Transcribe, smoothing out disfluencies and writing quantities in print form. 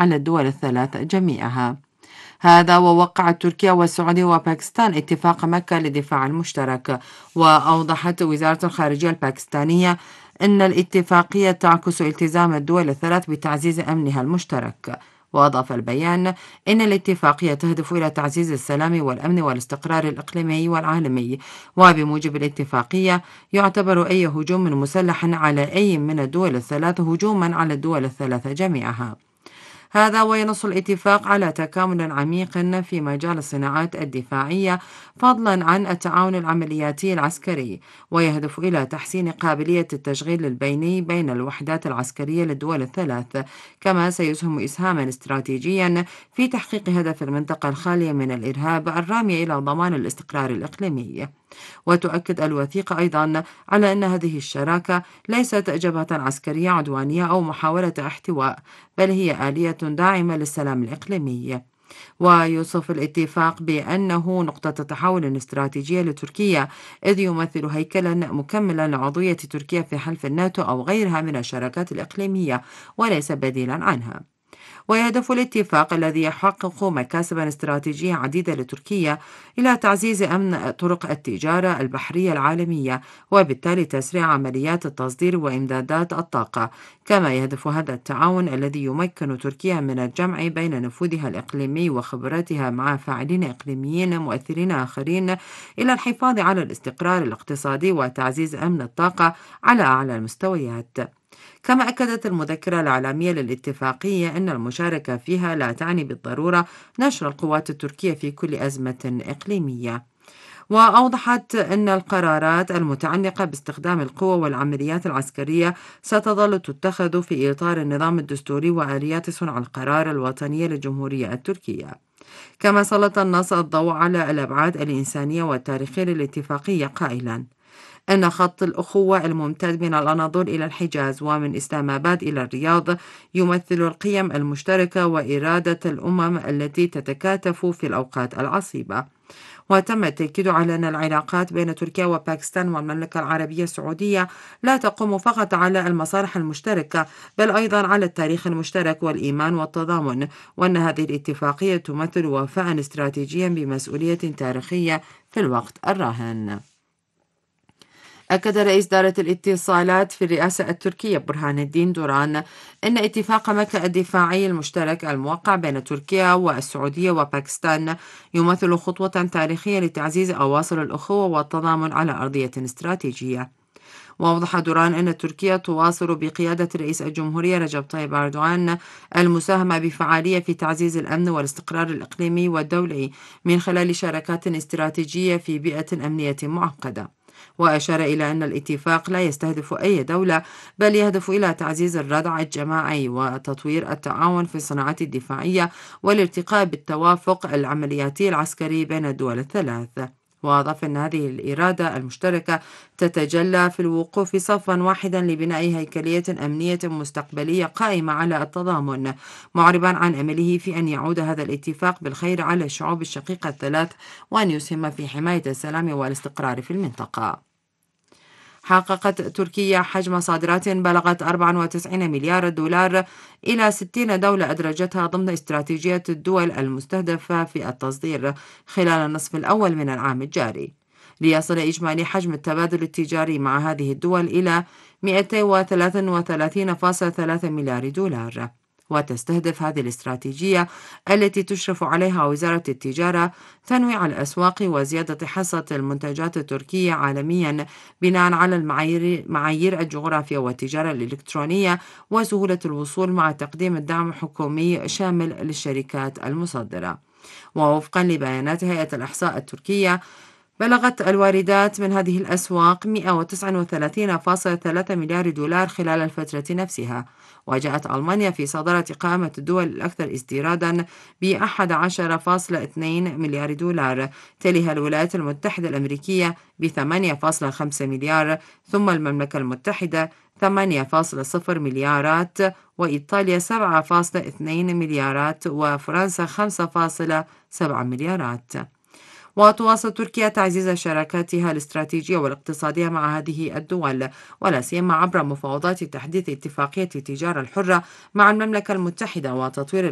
على الدول الثلاث جميعها. هذا ووقعت تركيا والسعودية وباكستان اتفاق مكة للدفاع المشترك. وأوضحت وزارة الخارجية الباكستانية أن الاتفاقية تعكس التزام الدول الثلاث بتعزيز أمنها المشترك. وأضاف البيان إن الاتفاقية تهدف إلى تعزيز السلام والأمن والاستقرار الإقليمي والعالمي، وبموجب الاتفاقية يعتبر أي هجوم مسلح على أي من الدول الثلاث هجوما على الدول الثلاث جميعها. هذا وينص الاتفاق على تكامل عميق في مجال الصناعات الدفاعية فضلا عن التعاون العملياتي العسكري، ويهدف إلى تحسين قابلية التشغيل البيني بين الوحدات العسكرية للدول الثلاث، كما سيسهم إسهاما استراتيجيا في تحقيق هدف المنطقة الخالية من الإرهاب الرامية إلى ضمان الاستقرار الإقليمي. وتؤكد الوثيقة أيضا على أن هذه الشراكة ليست جبهة عسكرية عدوانية أو محاولة احتواء، بل هي آلية داعمة للسلام الإقليمي. ويوصف الاتفاق بأنه نقطة تحول استراتيجية لتركيا، إذ يمثل هيكلا مكملا لعضوية تركيا في حلف الناتو أو غيرها من الشراكات الإقليمية، وليس بديلا عنها. ويهدف الاتفاق الذي يحقق مكاسبا استراتيجية عديدة لتركيا إلى تعزيز أمن طرق التجارة البحرية العالمية، وبالتالي تسريع عمليات التصدير وإمدادات الطاقة. كما يهدف هذا التعاون الذي يمكن تركيا من الجمع بين نفوذها الإقليمي وخبراتها مع فاعلين إقليميين مؤثرين آخرين إلى الحفاظ على الاستقرار الاقتصادي وتعزيز أمن الطاقة على أعلى المستويات. كما أكدت المذكرة الإعلامية للاتفاقية أن المشاركة فيها لا تعني بالضرورة نشر القوات التركية في كل أزمة إقليمية. وأوضحت أن القرارات المتعلقة باستخدام القوة والعمليات العسكرية ستظل تتخذ في إطار النظام الدستوري وآليات صنع القرار الوطنية للجمهورية التركية. كما سلط النص الضوء على الأبعاد الإنسانية والتاريخية للاتفاقية قائلا أن خط الأخوة الممتد من الأناضول إلى الحجاز ومن إسلام آباد إلى الرياض يمثل القيم المشتركة وإرادة الأمم التي تتكاتف في الأوقات العصيبة. وتم التأكيد على أن العلاقات بين تركيا وباكستان والمملكة العربية السعودية لا تقوم فقط على المصالح المشتركة، بل أيضا على التاريخ المشترك والإيمان والتضامن، وأن هذه الاتفاقية تمثل وفاء استراتيجيا بمسؤولية تاريخية في الوقت الراهن. أكد رئيس دائرة الاتصالات في الرئاسة التركية برهان الدين دوران أن اتفاق مكة الدفاعي المشترك الموقع بين تركيا والسعودية وباكستان يمثل خطوة تاريخية لتعزيز أواصر الأخوة والتضامن على أرضية استراتيجية. وأوضح دوران أن تركيا تواصل بقيادة رئيس الجمهورية رجب طيب أردوغان المساهمة بفعالية في تعزيز الأمن والاستقرار الإقليمي والدولي من خلال شراكات استراتيجية في بيئة أمنية معقدة. وأشار إلى أن الاتفاق لا يستهدف أي دولة، بل يهدف إلى تعزيز الردع الجماعي وتطوير التعاون في الصناعات الدفاعية والارتقاء بالتوافق العملياتي العسكري بين الدول الثلاث. وأضاف أن هذه الإرادة المشتركة تتجلى في الوقوف صفا واحدا لبناء هيكلية أمنية مستقبلية قائمة على التضامن، معربا عن أمله في أن يعود هذا الاتفاق بالخير على الشعوب الشقيقة الثلاث وأن يسهم في حماية السلام والاستقرار في المنطقة. حققت تركيا حجم صادرات بلغت 94 مليار دولار إلى 60 دولة أدرجتها ضمن استراتيجية الدول المستهدفة في التصدير خلال النصف الأول من العام الجاري، ليصل إجمالي حجم التبادل التجاري مع هذه الدول إلى 233.3 مليار دولار. وتستهدف هذه الاستراتيجية التي تشرف عليها وزارة التجارة تنويع الأسواق وزيادة حصة المنتجات التركية عالميا بناء على معايير الجغرافيا والتجارة الإلكترونية وسهولة الوصول مع تقديم الدعم حكومي شامل للشركات المصدرة. ووفقا لبيانات هيئة الإحصاء التركية بلغت الواردات من هذه الأسواق 139.3 مليار دولار خلال الفترة نفسها، وجاءت ألمانيا في صدارة قائمة الدول الأكثر ازديادا ب11.2 مليار دولار، تليها الولايات المتحدة الأمريكية ب8.5 مليار، ثم المملكة المتحدة 8.0 مليارات، وإيطاليا 7.2 مليارات، وفرنسا 5.7 مليارات. وتواصل تركيا تعزيز شراكاتها الاستراتيجية والاقتصادية مع هذه الدول، ولا سيما عبر مفاوضات تحديث اتفاقية التجارة الحرة مع المملكة المتحدة وتطوير